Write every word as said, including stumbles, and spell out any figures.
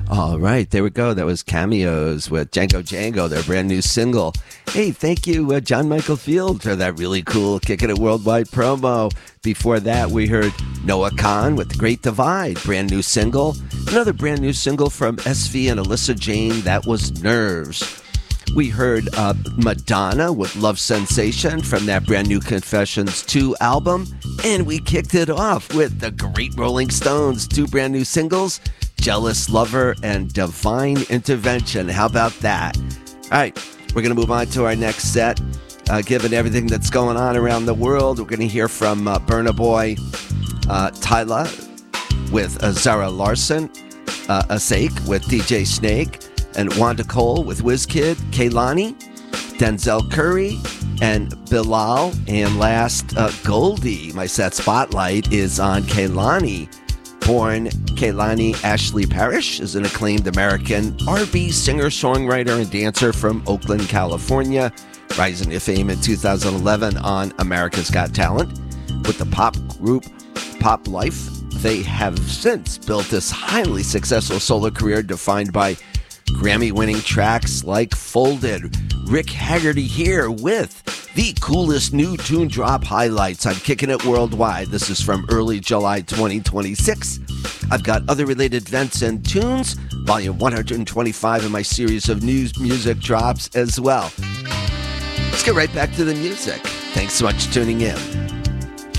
All right, there we go. That was Cameos with Django Django, their brand new single. Hey, thank you, uh, John Michael Field, for that really cool Kicking It Worldwide promo. Before that, we heard Noah Kahan with The Great Divide, brand new single. Another brand new single from S V and Alyssa Jane, that was Nerves. We heard uh, Madonna with Love Sensation from that brand new Confessions two album. And we kicked it off with the great Rolling Stones, two brand new singles, Jealous Lover and Divine Intervention. How about that? All right, we're going to move on to our next set. Uh, given everything that's going on around the world, we're going to hear from uh, Burna Boy, uh, Tyla with uh, Zara Larsson, uh, Asake with D J Snake, and Wanda Cole with WizKid, Kehlani, Denzel Curry, and Bilal. And last, uh, Goldie. My set spotlight is on Kehlani. Born Kehlani Ashley Parrish is an acclaimed American R and B singer, songwriter, and dancer from Oakland, California, rising to fame in two thousand eleven on America's Got Talent. With the pop group Pop Life, they have since built this highly successful solo career defined by Grammy-winning tracks like Folded. Rick Haggerty here with the coolest new tune drop highlights on Kicking It Worldwide. This is from early July twenty twenty-six. I've got other related events and tunes, volume one hundred twenty-five in my series of news music drops as well. Let's get right back to the music. Thanks so much for tuning in.